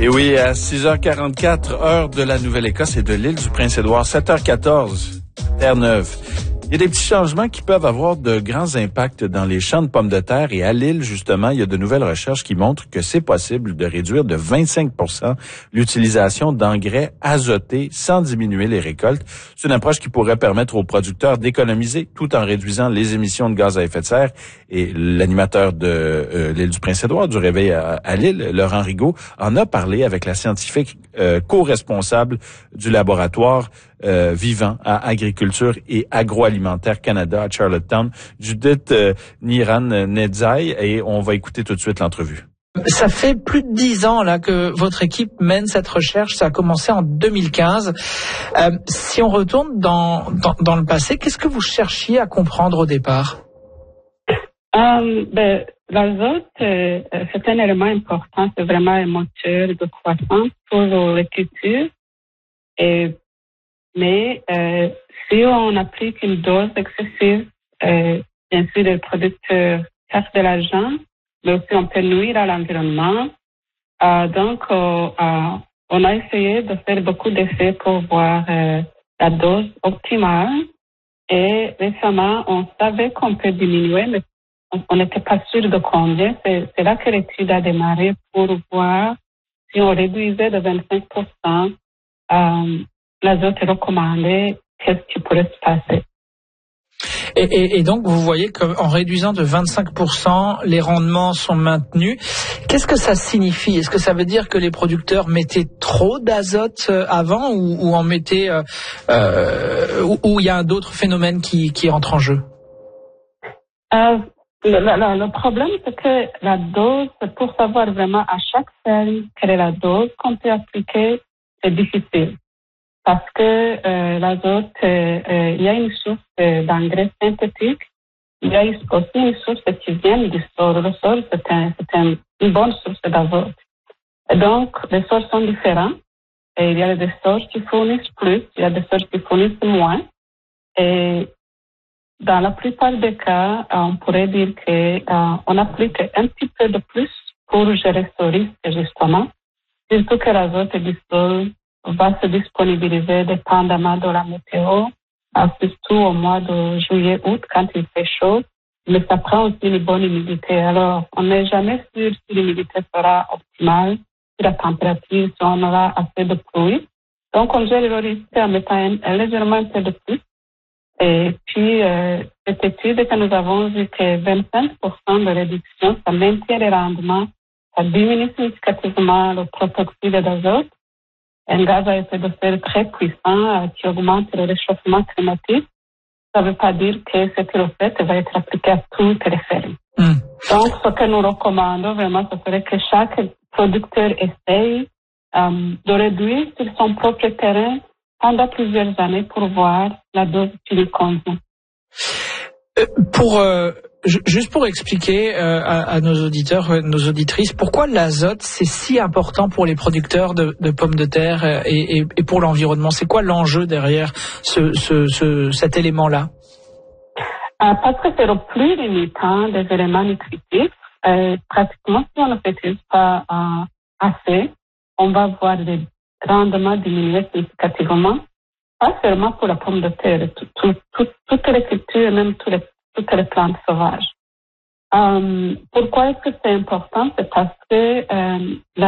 Et oui, à 6h44, heure de la Nouvelle-Écosse et de l'île du Prince-Édouard, 7h14, Terre-Neuve. Il y a des petits changements qui peuvent avoir de grands impacts dans les champs de pommes de terre et à l'île, justement, il y a de nouvelles recherches qui montrent que c'est possible de réduire de 25% l'utilisation d'engrais azotés sans diminuer les récoltes. C'est une approche qui pourrait permettre aux producteurs d'économiser tout en réduisant les émissions de gaz à effet de serre. Et l'animateur de l'île du Prince-Édouard, du Réveil à l'île, Laurent Rigaud, en a parlé avec la scientifique co-responsable du laboratoire vivant à Agriculture et Agroalimentaire Canada à Charlottetown, Judith Niran-Nedzai, et on va écouter tout de suite l'entrevue. Ça fait plus de 10 ans là que votre équipe mène cette recherche. Ça a commencé en 2015. Si on retourne dans le passé, qu'est-ce que vous cherchiez à comprendre au départ? L'azote, c'est un élément important. C'est vraiment un moteur de croissance pour les cultures. Mais si on applique une dose excessive, bien sûr, les producteurs perdent de l'argent, mais aussi on peut nuire à l'environnement. Donc, on a essayé de faire beaucoup d'essais pour voir la dose optimale. Et récemment, on savait qu'on peut diminuer, mais on n'était pas sûr de combien. C'est là que l'étude a démarré pour voir si on réduisait de 25%. L'azote est recommandé, qu'est-ce qui pourrait se passer? Et donc, vous voyez qu'en réduisant de 25%, les rendements sont maintenus. Qu'est-ce que ça signifie? Est-ce que ça veut dire que les producteurs mettaient trop d'azote avant ou en mettaient, ou il y a d'autres phénomènes qui entrent en jeu? Le problème, c'est que la dose, pour savoir vraiment à chaque ferme quelle est la dose qu'on peut appliquer, c'est difficile. Parce que l'azote, il y a une source d'engrais synthétiques, il y a aussi une source qui vient du sol. Le sol, c'est une bonne source d'azote. Donc, les sols sont différents. Et il y a des sols qui fournissent plus, il y a des sols qui fournissent moins. Et dans la plupart des cas, on pourrait dire qu'on applique un petit peu de plus pour gérer ce risque, justement. Surtout que l'azote du sol va se disponibiliser dépendamment de la météo, surtout au mois de juillet-août quand il fait chaud, mais ça prend aussi une bonne humidité. Alors, on n'est jamais sûr si l'humidité sera optimale, si la température, si on aura assez de pluie. Donc, on gère le risque en mettant légèrement un peu de plus. Et puis, cette étude que nous avons vu que 25% de réduction, ça maintient les rendements, ça diminue significativement le protoxyde d'azote, un gaz à effet de serre très puissant qui augmente le réchauffement climatique. Ça ne veut pas dire que cette recette va être appliquée à toutes les fermes. Donc, ce que nous recommandons vraiment, ce serait que chaque producteur essaye de réduire sur son propre terrain pendant plusieurs années pour voir la dose qui lui convient. Juste pour expliquer à nos auditeurs, nos auditrices, pourquoi l'azote c'est si important pour les producteurs de pommes de terre et pour l'environnement? C'est quoi l'enjeu derrière cet élément-là? Parce que c'est le plus limitant des éléments nutritifs. Pratiquement, si on ne l'utilise pas assez, on va voir des rendements diminuer significativement. Pas seulement pour la pomme de terre, toutes les cultures, même toutes les plantes sauvages. Pourquoi est-ce que c'est important? C'est parce que